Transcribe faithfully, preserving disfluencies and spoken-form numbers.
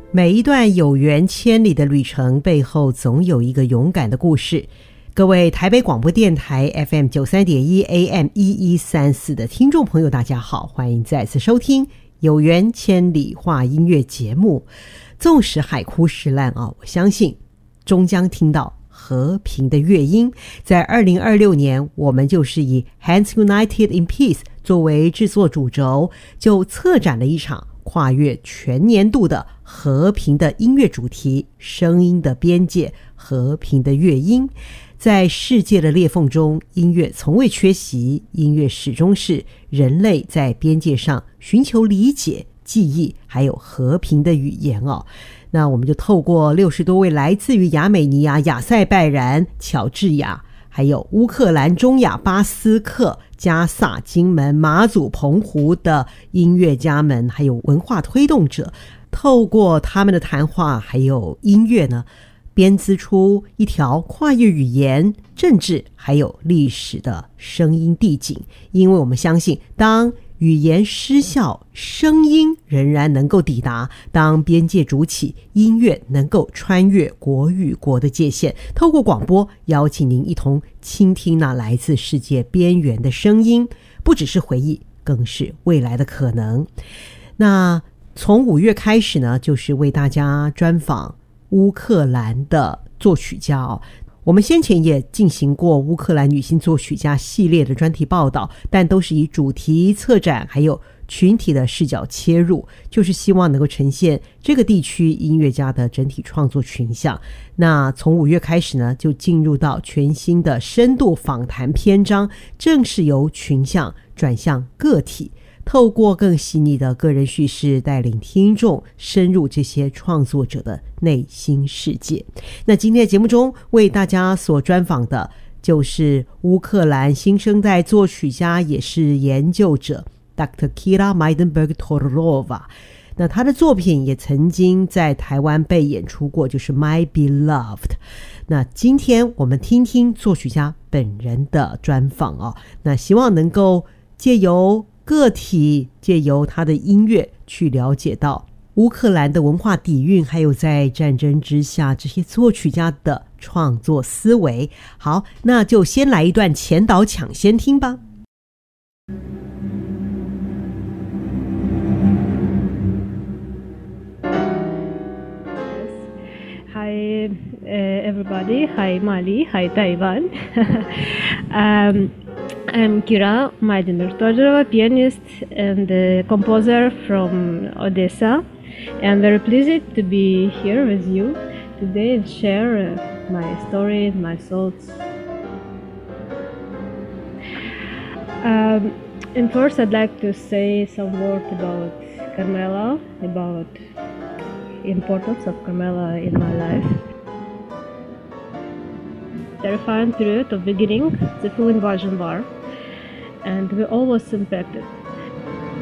每一段有缘千里的旅程背后总有一个勇敢的故事。各位台北广播电台 F M 九十三点一 A M 一一三四的听众朋友大家好，欢迎再次收听有缘千里话音乐节目。纵使海枯石烂啊，我相信终将听到和平的乐音。在二零二六年，我们就是以 Hands United in Peace 作为制作主轴，就策展了一场跨越全年度的和平的音乐主题，声音的边界，和平的乐音。在世界的裂缝中，音乐从未缺席，音乐始终是人类在边界上寻求理解、记忆还有和平的语言哦。那我们就透过六十多位来自于亚美尼亚、亚塞拜然、乔治亚，还有乌克兰、中亚、巴斯克、加萨、金门、马祖、澎湖的音乐家们，还有文化推动者，透过他们的谈话还有音乐呢，编织出一条跨越语言、政治还有历史的声音地景。因为我们相信，当语言失效，声音仍然能够抵达；当边界筑起，音乐能够穿越国与国的界限。透过广播，邀请您一同倾听那来自世界边缘的声音，不只是回忆，更是未来的可能。那从五月开始呢，就是为大家专访乌克兰的作曲家哦。我们先前也进行过乌克兰女性作曲家系列的专题报道，但都是以主题、策展还有群体的视角切入，就是希望能够呈现这个地区音乐家的整体创作群像。那从五月开始呢，就进入到全新的深度访谈篇章，正是由群像转向个体，透过更细腻的个人叙事，带领听众深入这些创作者的内心世界。那今天的节目中为大家所专访的就是乌克兰新生代作曲家也是研究者 Doctor Kira Maidenberg-Tororova。 那他的作品也曾经在台湾被演出过，就是 My Beloved。 那今天我们听听作曲家本人的专访哦。那希望能够借由个体，借由他的音乐去了解到乌克兰的文化底蕴，还有在战争之下这些作曲家的创作思维。好，那就先来一段前导抢先听吧。 Hi uh, everybody, hi Mali, hi Taiwan. um, I'm Kira Maidenberg-Tororova, pianist and uh, composer from Odessa, and very pleased to be here with you today and share uh, my story and my thoughts. Um, and first I'd like to say some words about Carmela, about the importance of Carmela in my life. Terrifying period of beginning the full invasion war, and we all was impacted.